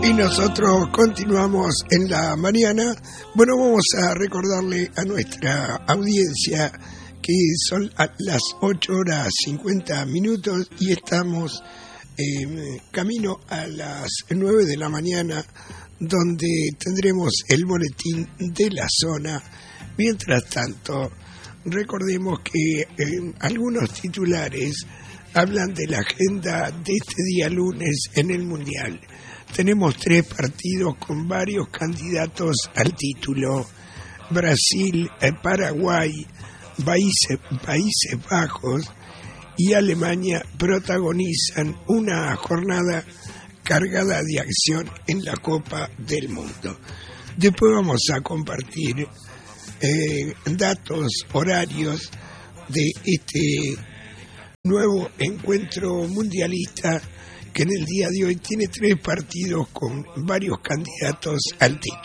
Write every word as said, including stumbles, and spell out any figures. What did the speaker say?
Y nosotros continuamos en la mañana. Bueno, vamos a recordarle a nuestra audiencia que son las ocho horas cincuenta minutos y estamos eh, camino a las nueve de la mañana, donde tendremos el boletín de la zona. Mientras tanto, recordemos que eh, algunos titulares hablan de la agenda de este día lunes en el Mundial. Tenemos tres partidos con varios candidatos al título. Brasil, Paraguay, Países, Países Bajos y Alemania protagonizan una jornada cargada de acción en la Copa del Mundo. Después vamos a compartir eh, datos, horarios de este nuevo encuentro mundialista que en el día de hoy tiene tres partidos con varios candidatos al título.